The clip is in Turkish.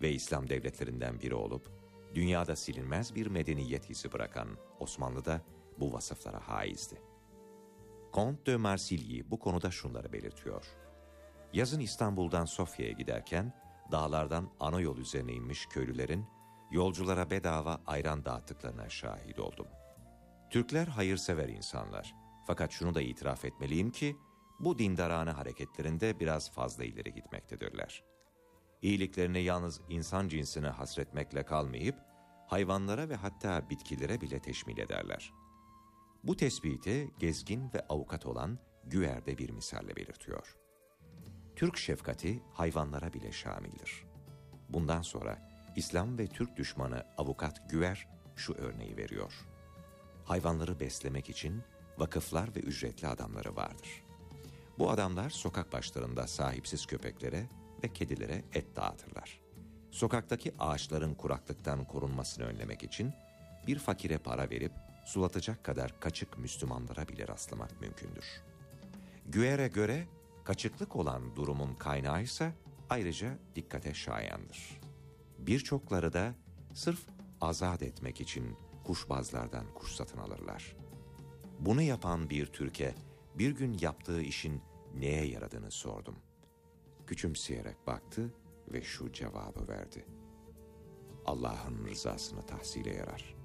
ve İslam devletlerinden biri olup, dünyada silinmez bir medeniyet izi bırakan Osmanlı da bu vasıflara haizdi. Comte de Marsilyi bu konuda şunları belirtiyor. Yazın İstanbul'dan Sofya'ya giderken, dağlardan ana yol üzerine inmiş köylülerin, yolculara bedava ayran dağıttıklarına şahit oldum. Türkler hayırsever insanlar. Fakat şunu da itiraf etmeliyim ki, bu dindarane hareketlerinde biraz fazla ileri gitmektedirler. İyiliklerini yalnız insan cinsine hasretmekle kalmayıp, hayvanlara ve hatta bitkilere bile teşmil ederler. Bu tespiti gezgin ve avukat olan Güer de bir misalle belirtiyor. Türk şefkati hayvanlara bile şamildir. Bundan sonra İslam ve Türk düşmanı avukat Güer şu örneği veriyor. Hayvanları beslemek için vakıflar ve ücretli adamları vardır. Bu adamlar sokak başlarında sahipsiz köpeklere ve kedilere et dağıtırlar. Sokaktaki ağaçların kuraklıktan korunmasını önlemek için bir fakire para verip sulatacak kadar kaçık Müslümanlara bile rastlamak mümkündür. Güer'e göre kaçıklık olan durumun kaynağı ise ayrıca dikkate şayandır. Birçokları da sırf azat etmek için kuşbazlardan kuş satın alırlar. Bunu yapan bir Türk'e bir gün yaptığı işin neye yaradığını sordum. Küçümseyerek baktı ve şu cevabı verdi. Allah'ın rızasını tahsile yarar.